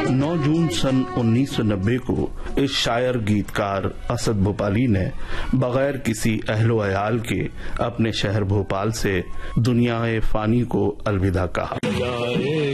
9 जून सन 1990 को इस शायर गीतकार असद भोपाली ने बगैर किसी अहलो अयाल के अपने शहर भोपाल से दुनिया-ए फानी को अलविदा कहा।